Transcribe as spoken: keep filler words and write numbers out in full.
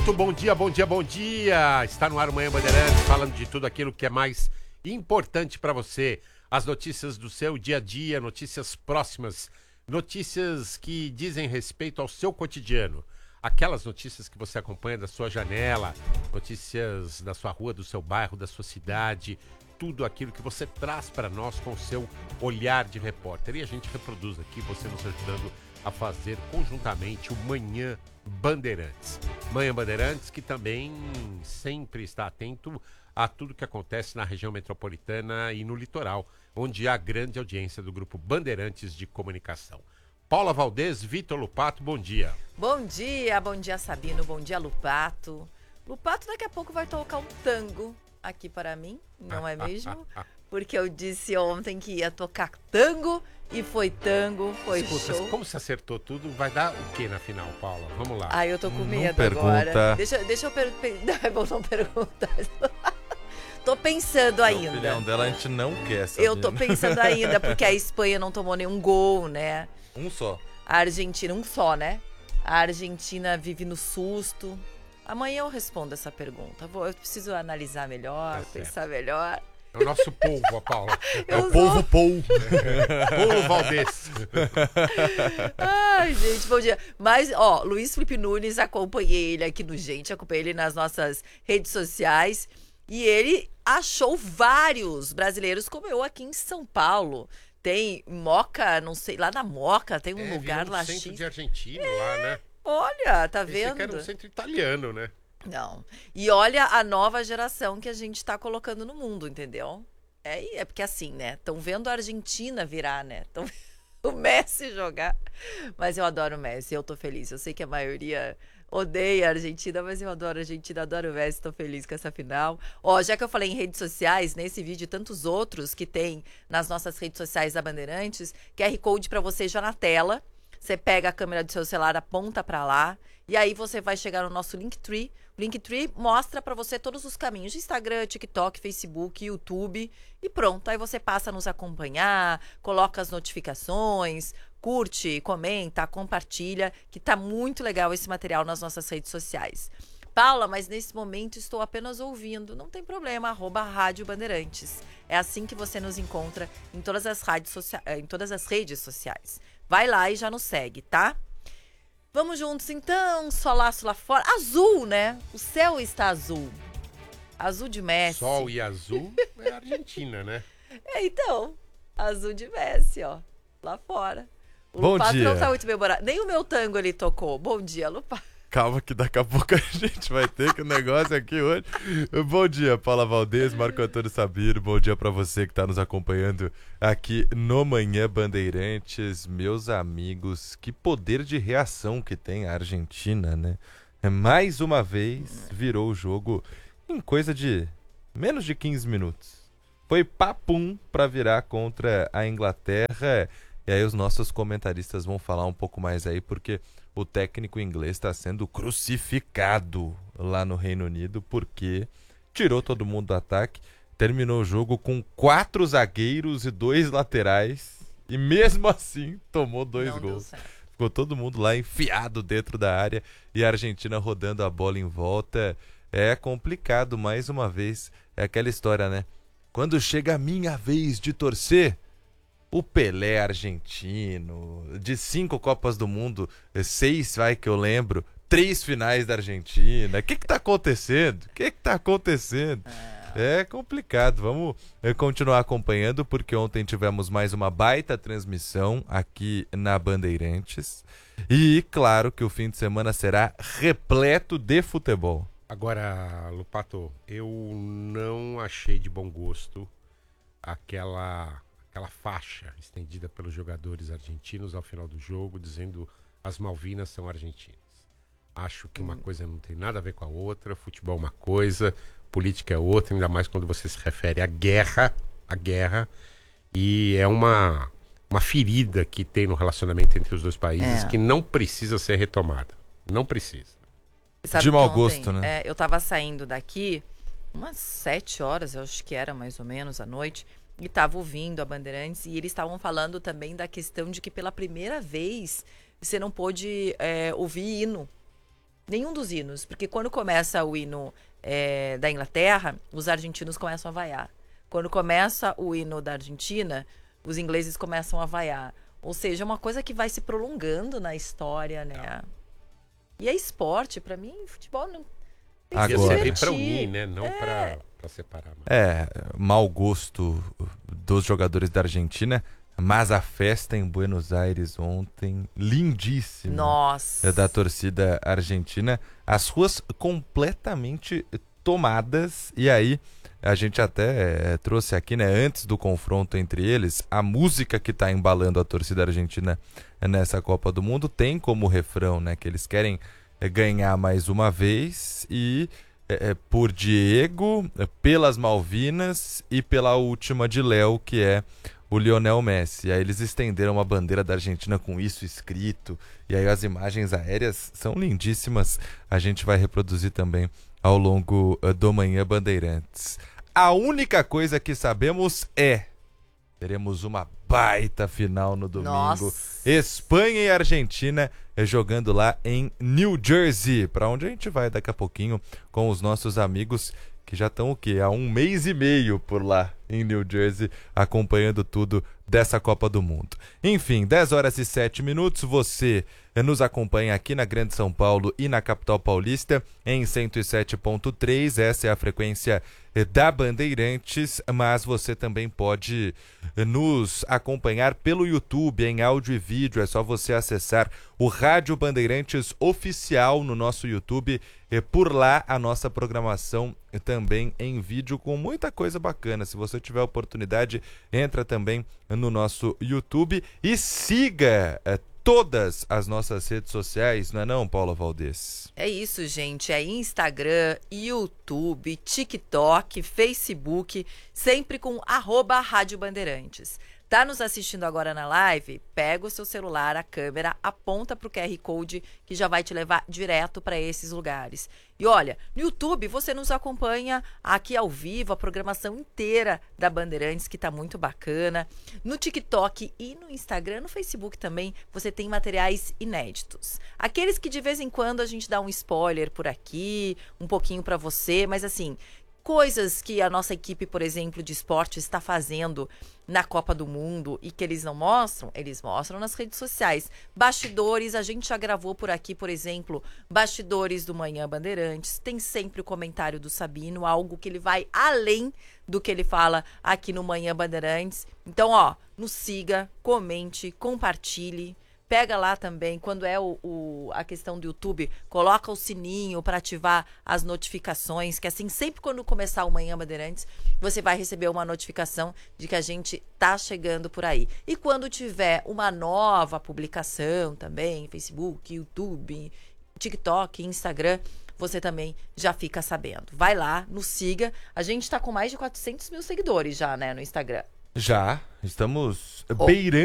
minuto, bom dia, bom dia, bom dia. Está no ar o Manhã Bandeirantes, falando de tudo aquilo que é mais importante para você. As notícias do seu dia a dia, notícias próximas, notícias que dizem respeito ao seu cotidiano. Aquelas notícias que você acompanha da sua janela, notícias da sua rua, do seu bairro, da sua cidade, tudo aquilo que você traz para nós com o seu olhar de repórter. E a gente reproduz aqui, você nos ajudando a fazer conjuntamente o Manhã Bandeirantes. Manhã Bandeirantes que também sempre está atento a tudo que acontece na região metropolitana e no litoral, onde há grande audiência do Grupo Bandeirantes de Comunicação. Paula Valdez, Vitor Lupato, bom dia. Bom dia, bom dia Sabino, bom dia Lupato. Lupato daqui a pouco vai tocar um tango aqui para mim, não é mesmo? Porque eu disse ontem que ia tocar tango e foi tango, foi Escuta, show. Como você acertou tudo, vai dar o que na final, Paula? Vamos lá. Ah, eu tô com Não medo pergunta. agora. Deixa, deixa eu per... Não, é bom não perguntar. Tô pensando A ainda. opinião dela a gente não quer saber. Eu tô pensando ainda, porque a Espanha não tomou nenhum gol, né? Um só. A Argentina, um só, né? A Argentina vive no susto. Amanhã eu respondo essa pergunta. Vou, eu preciso analisar melhor, Tá pensar melhor. É o nosso povo, a Paula. É Eu o sou- povo Pou. Paulo Valdez. Ai, gente, bom dia. Mas, ó, Luiz Felipe Nunes, acompanhei ele aqui no Gente, acompanhei ele nas nossas redes sociais. E ele achou vários brasileiros, como eu aqui em São Paulo. Tem Moca, não sei, lá na Moca, tem um É, lugar virou um lá centro X. de argentino lá, né? Olha, tá Esse vendo? aqui era um centro italiano, né? Não. E olha a nova geração que a gente tá colocando no mundo, entendeu? É, é porque assim, né? Estão vendo a Argentina virar, né? Estão vendo o Messi jogar. Mas eu adoro o Messi, eu tô feliz. Eu sei que a maioria odeia a Argentina, mas eu adoro a Argentina, adoro o Messi, tô feliz com essa final. Ó, já que eu falei em redes sociais, nesse vídeo e tantos outros que tem nas nossas redes sociais da Bandeirantes, Q R Code pra você já na tela. Você pega a câmera do seu celular, aponta pra lá, e aí você vai chegar no nosso Linktree. O Linktree mostra pra você todos os caminhos de Instagram, TikTok, Facebook, YouTube, e pronto. Aí você passa a nos acompanhar, coloca as notificações, curte, comenta, compartilha, que tá muito legal esse material nas nossas redes sociais. Paula, mas nesse momento estou apenas ouvindo. Não tem problema, arroba Rádio Bandeirantes. É assim que você nos encontra em todas as, rádios socia- em todas as redes sociais. Vai lá e já nos segue, tá? Vamos juntos então, solaço lá fora. Azul, né? O céu está azul. Azul de Messi. Sol e azul é a Argentina, né? É, então, azul de Messi, ó, lá fora. O Bom Lupato dia. não tá muito bem barato. Nem o meu tango ele tocou. Bom dia, Lupato. Calma que daqui a pouco a gente vai ter que o negócio aqui hoje. Bom dia, Paula Valdez, Marco Antônio Sabino. Bom dia pra você que tá nos acompanhando aqui no Manhã Bandeirantes. Meus amigos, que poder de reação que tem a Argentina, né? É, mais uma vez virou o jogo em coisa de menos de quinze minutos. Foi papum pra virar contra a Inglaterra. E aí os nossos comentaristas vão falar um pouco mais aí, porque o técnico inglês está sendo crucificado lá no Reino Unido, porque tirou todo mundo do ataque, terminou o jogo com quatro zagueiros e dois laterais, e mesmo assim tomou dois Não deu gols. certo. Ficou todo mundo lá enfiado dentro da área e a Argentina rodando a bola em volta. É complicado, mais uma vez. É aquela história, né? Quando chega a minha vez de torcer, o Pelé argentino, de cinco Copas do Mundo, seis, vai que eu lembro, três finais da Argentina. O que que tá acontecendo? O que que tá acontecendo? É complicado. Vamos eh, continuar acompanhando, porque ontem tivemos mais uma baita transmissão aqui na Bandeirantes. E claro que o fim de semana será repleto de futebol. Agora, Lupato, eu não achei de bom gosto aquela, aquela faixa estendida pelos jogadores argentinos ao final do jogo, dizendo as Malvinas são argentinas. Acho que uma coisa não tem nada a ver com a outra, futebol é uma coisa, política é outra, ainda mais quando você se refere à guerra, à guerra, e é uma, uma ferida que tem no relacionamento entre os dois países É. que não precisa ser retomada. Não precisa. Sabe De que mau ontem, gosto, né? é, eu tava saindo daqui umas sete horas, eu acho que era mais ou menos à noite, e tava ouvindo a Bandeirantes, e eles estavam falando também da questão de que pela primeira vez você não pôde é, ouvir hino Nenhum dos hinos. Porque quando começa o hino é, da Inglaterra, os argentinos começam a vaiar. Quando começa o hino da Argentina, os ingleses começam a vaiar. Ou seja, é uma coisa que vai se prolongando na história, né? E é esporte, pra mim, futebol não tem que se Agora. Sempre pra divertir. unir, né? Não É. pra, pra separar. Mas... É, mau gosto dos jogadores da Argentina, mas a festa em Buenos Aires ontem, lindíssima. Nossa. Da torcida argentina, as ruas completamente tomadas, e aí a gente até é, trouxe aqui, né, antes do confronto entre eles, a música que está embalando a torcida argentina nessa Copa do Mundo tem como refrão, né, que eles querem é, ganhar mais uma vez e é, por Diego, é, pelas Malvinas e pela última de Léo, que é o Lionel Messi. E aí eles estenderam uma bandeira da Argentina com isso escrito. E aí as imagens aéreas são lindíssimas. A gente vai reproduzir também ao longo uh, do Manhã Bandeirantes. A única coisa que sabemos é... teremos uma baita final no domingo. Nossa. Espanha e Argentina eh, jogando lá em New Jersey. Para onde a gente vai daqui a pouquinho com os nossos amigos... que já estão o quê? Há um mês e meio por lá em New Jersey, acompanhando tudo dessa Copa do Mundo. Enfim, dez horas e sete minutos, você nos acompanha aqui na Grande São Paulo e na capital paulista em cento e sete ponto três, essa é a frequência da Bandeirantes, mas você também pode nos acompanhar pelo YouTube em áudio e vídeo, é só você acessar o Rádio Bandeirantes Oficial no nosso YouTube, e por lá a nossa programação também em vídeo com muita coisa bacana. Se você tiver oportunidade, entra também no nosso YouTube e siga é, todas as nossas redes sociais, não é não, Paula Valdez? É isso, gente. É Instagram, YouTube, TikTok, Facebook, sempre com arroba Rádio Bandeirantes. Tá nos assistindo agora na live? Pega o seu celular, a câmera, aponta pro Q R Code que já vai te levar direto para esses lugares. E olha, no YouTube você nos acompanha aqui ao vivo, a programação inteira da Bandeirantes, que tá muito bacana. No TikTok e no Instagram, no Facebook também, você tem materiais inéditos. Aqueles que de vez em quando a gente dá um spoiler por aqui, um pouquinho para você, mas assim... coisas que a nossa equipe, por exemplo, de esporte está fazendo na Copa do Mundo e que eles não mostram, eles mostram nas redes sociais. Bastidores, a gente já gravou por aqui, por exemplo, bastidores do Manhã Bandeirantes. Tem sempre o comentário do Sabino, algo que ele vai além do que ele fala aqui no Manhã Bandeirantes. Então, ó, nos siga, comente, compartilhe. Pega lá também, quando é o, o, a questão do YouTube, coloca o sininho para ativar as notificações, que assim, sempre quando começar o Manhã Bandeirantes, você vai receber uma notificação de que a gente tá chegando por aí. E quando tiver uma nova publicação também, Facebook, YouTube, TikTok, Instagram, você também já fica sabendo. Vai lá, nos siga. A gente tá com mais de quatrocentos mil seguidores já, né, no Instagram. Já, estamos Oh. beirando